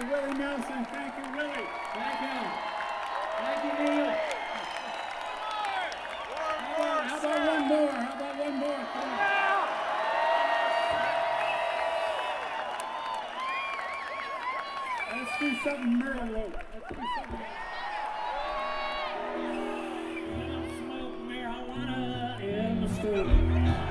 Willie Nelson. Thank you, Willie. Thank you. Thank you, Neil. How about one more? How about one more? Come on. Let's do something Myrtle wrote. Let's do something. I don't smoke marijuana in the school.